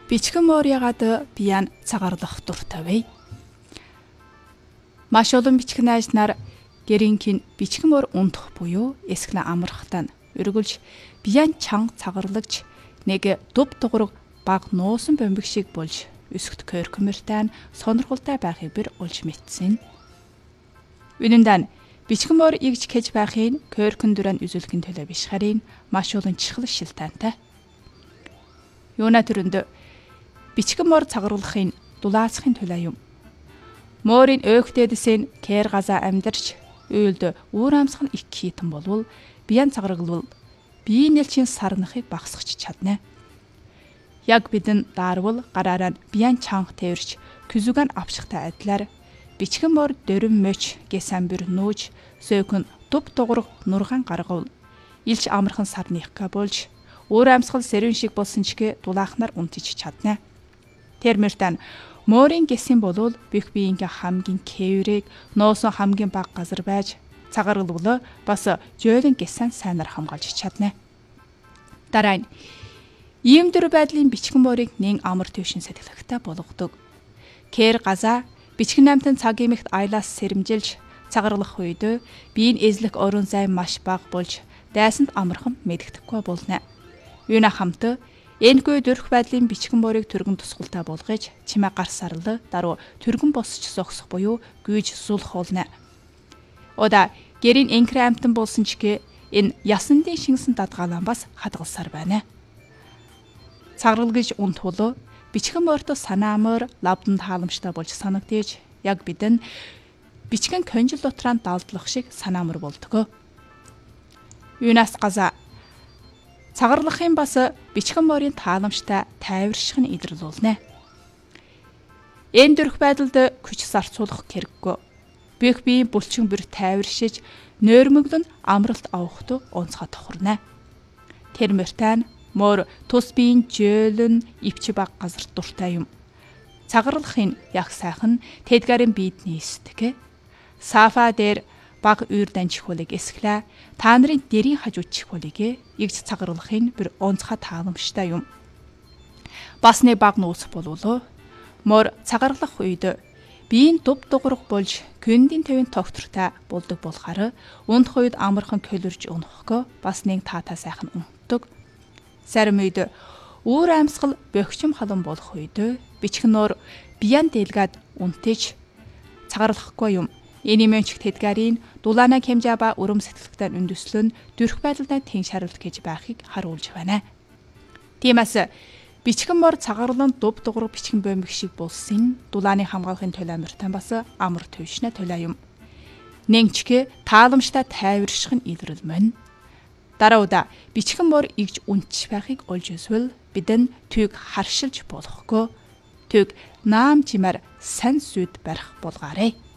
Бичгэн муур ягаад биян цагаарлах дуртай вэ? Маш олон бичгэн найз нар гэрингийн бичгэн муур ундах буюу эсгэн амрахтаа өргөлж биян чанга цагарлагч нэг дув дугуйг баг нуусан бомбиг шиг болж өсгөт körкмөртэй сонирхолтой байхыг бэр улж мэдсэн. Үнэндээ бичгэн муур игж кэж байхын körкөн дүрэн үзүүлэхин төлөө биш харин маш олон чихэл шилтаантай. Юуна төрөнд бичгэн муур цагаруулахын дулаацахын төлөө юм. Муурын өөхтэйдэсийн кэр газа амьдарч үйлд үүр амсах их хитэн болвол биян цагаргалвал биеийн нэлчийн сарнахыг багасгах чадна. Яг бидэн даарвал гараараа биян чанга тэрч күзүгэн авчихтай адилаар бичгэн муур дөрөн мөч гэсэн бүр нүүж сөөхөн дув дугуйг нургаан гаргавал илч амархан сарныхка болж өөр амьсгал сэрүүн шиг болсон чигэ дулаахнаар унтиж чадна. Тэрмэртэн муурын гэсэн болвол бих биеингээ хамгийн кэврэг нуусан хамгийн бага газар байж цагааргалвал бас жөөлөн гэсэн сайнаар хамгаалж чадна. Дараа нь ийм төр байдлын бичгэн муурыг нэн амар төвшин сэтгэлхтэй болгодог. Кэр газа бичгэн наймтан цаг имэгт айлаас сэрэмжилж цагаарлах үед биеийн эзлэх орон зай маш бага болж дайсанд амархан мэддэхгүй болно. Юуна хамт энэгүй дөрөх байдлын бичгэн муурыг түргэн тусгалтай болгож чимээ гар сарлаа даруй түргэн босч зогсох буюу гүйж суулах болно. Ода гэрийн энкрэ амтан болсон чигээ энэ ясандын шингэсэн дадгаалан бас хадгалсаар байна. Цагаргалж унтвол бичгэн муурт санаамаар лавдан тааламжтай болж санагдаж яг бидэн бичгэн конжил дотроо далдлах шиг санаамар болдог. Юунаас газа цагаарлахын бас бичгэн муурын тааламжтай тайварших нь илэрлүүлнэ. Энэ дөрөх байдалд күч зарцуулах хэрэггүй. Бих бие булчин бүр тайваршиж нөөрмөглөн амралт авахт онцгой тохорно. Тэрмэртэн муур тус биеийн жөөлөн ивч баг газар дуртай юм. Цагаарлахын яг сайхан тэдгарын биедний эсдэг. Сафа дээр баг үйр данчихуулыг эсглээ. Та нарын дэрийн хажууд чихүүлийг игж цагаарлахын бүр онцгой тааламжтай юм. Бас нэг баг нууц болвол муур цагаарлах үед биеийн дув дугуйг болж күндийн төвийн тогтвортой болдог болохоор ундах үед амархан көлөрж унахгүй бас нэг таатай сайхан унтдаг. Зарим үед үүр амьсгал бохичм халуун болох үед бичгэн муур биян дэлгээд унтэж цагаарлахгүй юм. Энэ мөнчг тэдгарын дулаана хэмжээба өрөм сэтгэлтэй өндөслөн дөрөх байдалтай тэн шаруулт гэж байхыг харуулж байна. Тиймээс бичгэн муур цагаарлан дув дугуйг бичгэн бомбиг шиг болсон дулааны хамгаалахын төлөө амартай бас амар төвшнө төлөө юм. Нэгчгэ тааламжтай тайварших нь илрэл мөн. Дараа удаа бичгэн муур игж унтж байхыг олж өсвөл бидэн түйг харшилж болохгүй. Түйг наам чимээр сан сүд барих болгоорой.